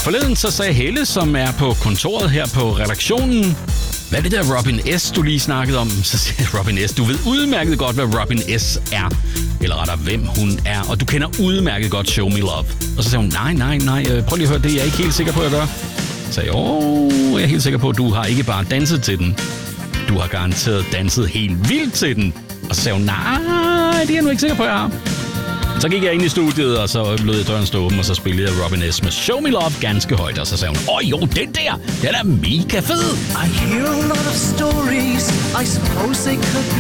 Forleden så sagde Helle, som er på kontoret her på redaktionen, hvad er det der Robin S., du lige snakkede om? Så siger Robin S., du ved udmærket godt, hvad Robin S. er. Eller rettere, hvem hun er. Og du kender udmærket godt Show Me Love. Og så sagde hun, nej, prøv lige at høre, det er jeg ikke helt sikker på, at jeg gør. Så sagde jeg, jeg er helt sikker på, at du har ikke bare danset til den. Du har garanteret danset helt vildt til den. Og så sagde hun, nej, det er jeg nu ikke sikker på, at jeg har. Så gik jeg ind i studiet, og så lod jeg døren stå åben, og så spillede jeg Robin S. med Show Me Love ganske højt. Og så sagde hun, jo, den der, den er mega fed. I hear a lot of stories, I suppose they could